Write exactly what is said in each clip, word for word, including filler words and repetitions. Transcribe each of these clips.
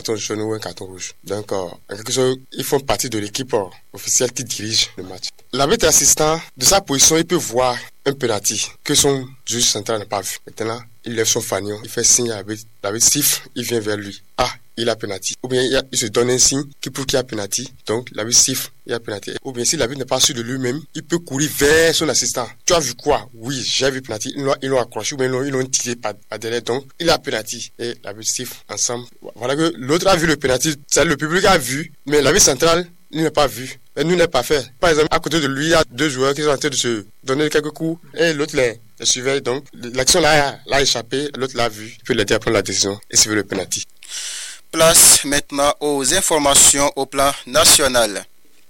carton jaune ou un carton rouge. Donc, euh, en quelque sorte, ils font partie de l'équipe euh, officielle qui dirige le match. L'arbitre assistant, de sa position, il peut voir un penalty que son juge central n'a pas vu. Maintenant, il lève son fanion, il fait signe à l'arbitre, l'arbitre siffle, il vient vers lui. Ah, il a penalty. Ou bien il, a, il se donne un signe qui prouve qu'il y a penalty. Donc l'arbitre siffle, il y a penalty. Ou bien si l'arbitre n'est pas sûr de lui-même, il peut courir vers son assistant. Tu as vu quoi? Oui, j'ai vu penalty. Ils l'ont, ils l'ont accroché ou bien ils l'ont, ils l'ont tiré par, par derrière. Donc il a penalty. Et l'arbitre siffle ensemble. Voilà que l'autre a vu le penalty. C'est le public a vu, mais l'arbitre central, il n'a pas vu. Et nous n'est pas fait. Par exemple, à côté de lui, il y a deux joueurs qui sont en train de se donner quelques coups et l'autre les, les surveille. Donc l'action là l'a échappé, l'autre l'a vu. Il peut l'aider à prendre la décision et suivre le penalty. Place maintenant aux informations au plan national.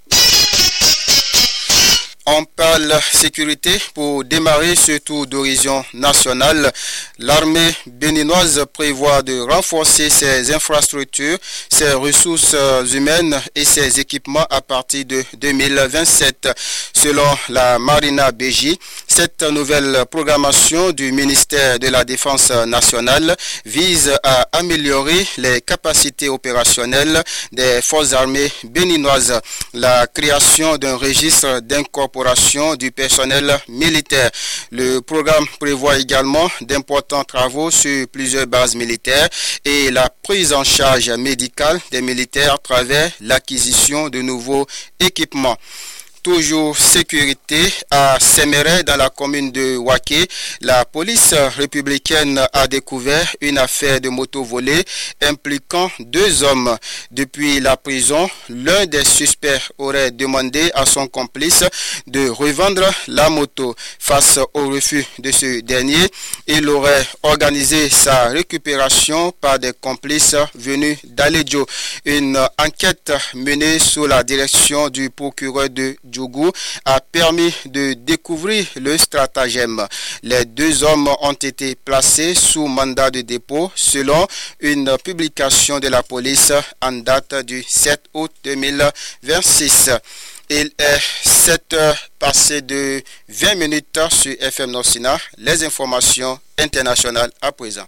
On parle sécurité pour démarrer ce tour d'horizon national. L'armée béninoise prévoit de renforcer ses infrastructures, ses ressources humaines et ses équipements à partir de deux mille vingt-sept. Selon la Marina B J, cette nouvelle programmation du ministère de la Défense nationale vise à améliorer les capacités opérationnelles des forces armées béninoises. La création d'un registre d'incorporation du personnel militaire. Le programme prévoit également d'importants travaux sur plusieurs bases militaires et la prise en charge médicale des militaires à travers l'acquisition de nouveaux équipements. Toujours sécurité à Séméret dans la commune de Waké. La police républicaine a découvert une affaire de moto volée impliquant deux hommes. Depuis la prison, l'un des suspects aurait demandé à son complice de revendre la moto. Face au refus de ce dernier, il aurait organisé sa récupération par des complices venus d'Aledjo. Une enquête menée sous la direction du procureur de Djougou a permis de découvrir le stratagème. Les deux hommes ont été placés sous mandat de dépôt selon une publication de la police en date du sept août deux mille vingt-six. Il est sept heures passées de vingt minutes sur F M Norsina. Les informations internationales à présent.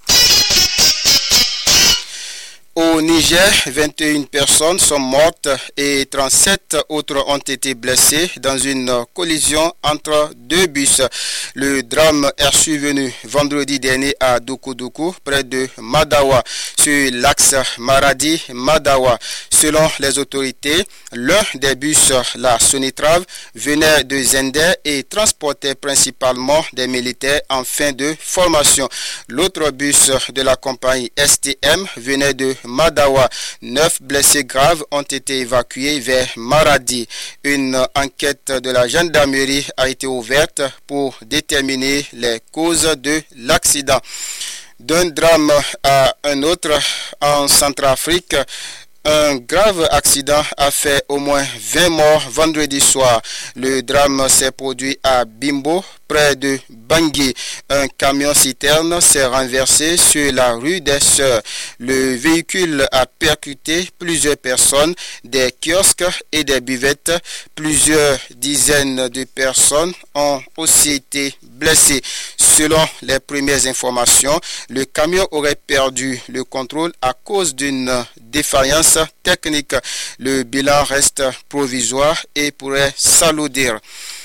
Au Niger, vingt et une personnes sont mortes et trente-sept autres ont été blessées dans une collision entre deux bus. Le drame est survenu vendredi dernier à Doukoudougou, près de Madawa, sur l'axe Maradi-Madawa. Selon les autorités, l'un des bus, la Sonitrave, venait de Zender et transportait principalement des militaires en fin de formation. L'autre bus de la compagnie S T M venait de Madawa. Neuf blessés graves ont été évacués vers Maradi. Une enquête de la gendarmerie a été ouverte pour déterminer les causes de l'accident. D'un drame à un autre en Centrafrique, un grave accident a fait au moins vingt morts vendredi soir. Le drame s'est produit à Bimbo, près de Bangui. Un camion-citerne s'est renversé sur la rue des Sœurs. Le véhicule a percuté plusieurs personnes, des kiosques et des buvettes. Plusieurs dizaines de personnes ont aussi été blessées. Selon les premières informations, le camion aurait perdu le contrôle à cause d'une défaillance technique. Le bilan reste provisoire et pourrait s'alourdir.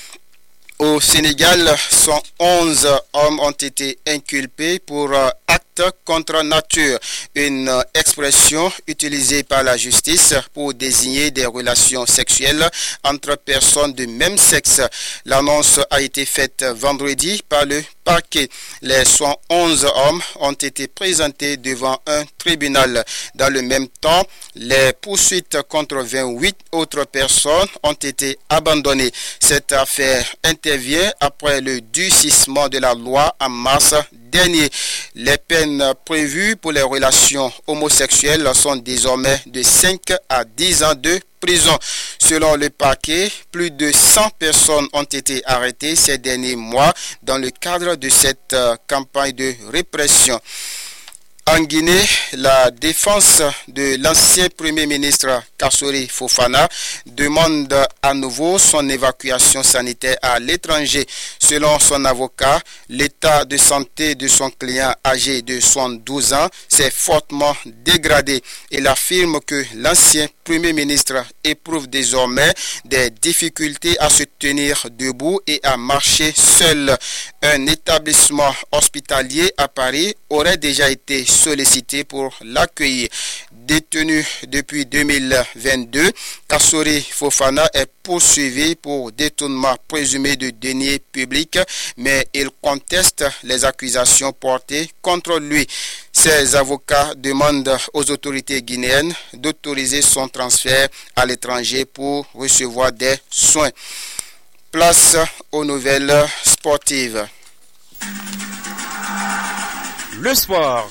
Au Sénégal, cent onze hommes ont été inculpés pour actes contre nature, une expression utilisée par la justice pour désigner des relations sexuelles entre personnes de même sexe. L'annonce a été faite vendredi par le parquet. Les cent onze hommes ont été présentés devant un tribunal. Dans le même temps, les poursuites contre vingt-huit autres personnes ont été abandonnées. Cette affaire intervient après le durcissement de la loi en mars dernier. Les peines prévues pour les relations homosexuelles sont désormais de cinq à dix ans de prison. Selon le parquet, plus de cent personnes ont été arrêtées ces derniers mois dans le cadre de cette campagne de répression. En Guinée, la défense de l'ancien Premier ministre Kassori Fofana demande à nouveau son évacuation sanitaire à l'étranger. Selon son avocat, l'état de santé de son client âgé de soixante-douze ans s'est fortement dégradé. Il affirme que l'ancien Premier ministre éprouve désormais des difficultés à se tenir debout et à marcher seul. Un établissement hospitalier à Paris aurait déjà été sollicité pour l'accueillir. Détenu depuis deux mille vingt-deux, Kassori Fofana est poursuivi pour détournement présumé de deniers publics, mais il conteste les accusations portées contre lui. Ses avocats demandent aux autorités guinéennes d'autoriser son transfert à l'étranger pour recevoir des soins. Place aux nouvelles sportives. Le sport.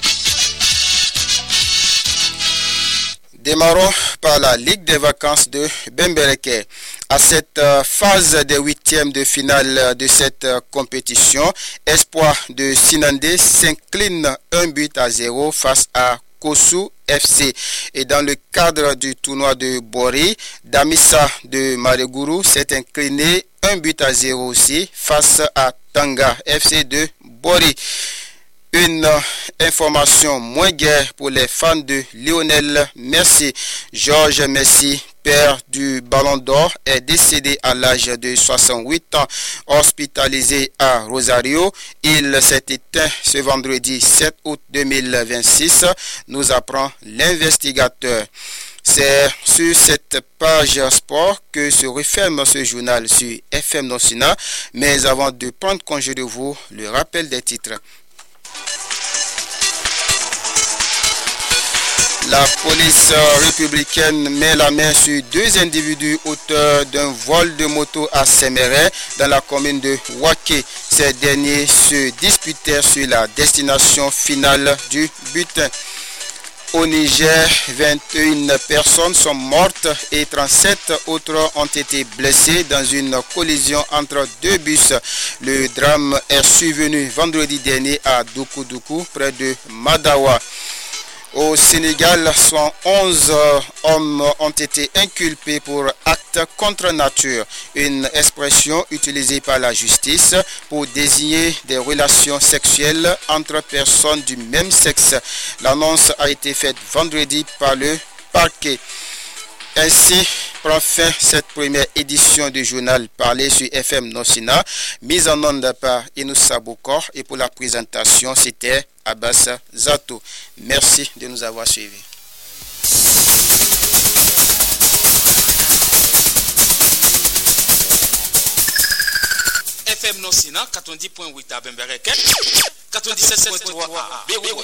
Démarrons par la Ligue des vacances de Bembereke. À cette phase des huitièmes de finale de cette compétition, Espoir de Sinandé s'incline un but à zéro face à Kossou F C. Et dans le cadre du tournoi de Bori, Damissa de Maregourou s'est incliné un but à zéro aussi face à Tanga F C de Bori. Une information moins guère pour les fans de Lionel Messi. Georges Messi, père du Ballon d'Or, est décédé à l'âge de soixante-huit ans, hospitalisé à Rosario. Il s'est éteint ce vendredi sept août deux mille vingt-six, nous apprend l'investigateur. C'est sur cette page sport que se referme ce journal sur F M Nosina. Mais avant de prendre congé de vous, le rappel des titres. La police républicaine met la main sur deux individus auteurs d'un vol de moto à Séméret dans la commune de Waké. Ces derniers se disputèrent sur la destination finale du butin. Au Niger, vingt et une personnes sont mortes et trente-sept autres ont été blessées dans une collision entre deux bus. Le drame est survenu vendredi dernier à Doukoudougou, près de Madawa. Au Sénégal, cent onze hommes ont été inculpés pour actes contre nature, une expression utilisée par la justice pour désigner des relations sexuelles entre personnes du même sexe. L'annonce a été faite vendredi par le parquet. Ainsi prend fin cette première édition du journal parlé sur F M Nosina, mise en onde par Inoussa Boukor, et pour la présentation, c'était Abbas Zato. Merci de nous avoir suivis. F M Nosina, quatre-vingt-dix point huit à Bembereke, quatre-vingt-dix-sept point trois à Béroué.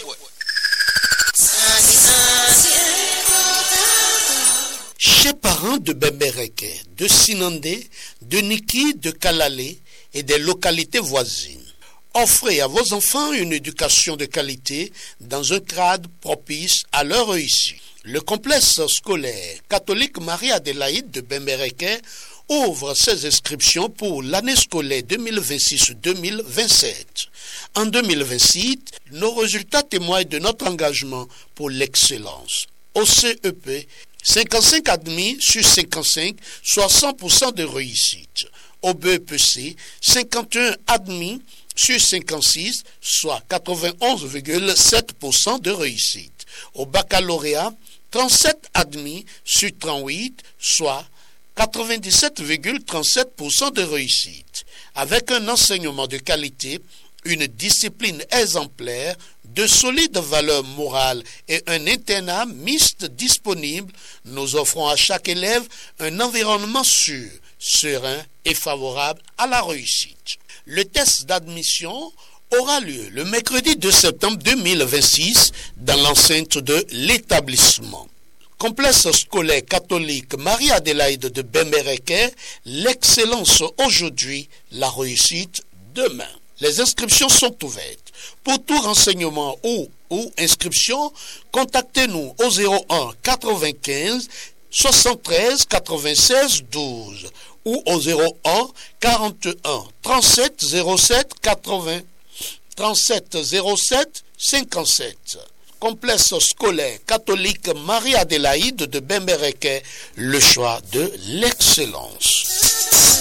Chez parents de Bembereke, de Sinandé, de Niki, de Kalalé et des localités voisines, offrez à vos enfants une éducation de qualité dans un cadre propice à leur réussite. Le complexe scolaire catholique Marie-Adélaïde de Bembereke ouvre ses inscriptions pour l'année scolaire deux mille vingt-six deux mille vingt-sept. En deux mille vingt-six, nos résultats témoignent de notre engagement pour l'excellence. Au C E P, cinquante-cinq admis sur cinquante-cinq, soit cent pour cent de réussite. Au B E P C, cinquante et un admis sur cinquante-six, soit quatre-vingt-onze virgule sept pour cent de réussite. Au baccalauréat, trente-sept admis sur trente-huit, soit quatre-vingt-dix-sept virgule trente-sept pour cent de réussite. Avec un enseignement de qualité, une discipline exemplaire, de solides valeurs morales et un internat mixte disponible, nous offrons à chaque élève un environnement sûr, serein et favorable à la réussite. Le test d'admission aura lieu le mercredi deux septembre deux mille vingt-six dans l'enceinte de l'établissement. Complexe scolaire catholique Marie-Adélaïde de Bembereke, l'excellence aujourd'hui, la réussite demain. Les inscriptions sont ouvertes. Pour tout renseignement ou, ou inscription, contactez-nous au zéro un quatre-vingt-quinze soixante-treize quatre-vingt-seize douze ou au zéro un quarante et un trente-sept zéro sept quatre-vingts trente-sept zéro sept cinquante-sept. Complexe scolaire catholique Marie-Adélaïde de Bembereke, le choix de l'excellence.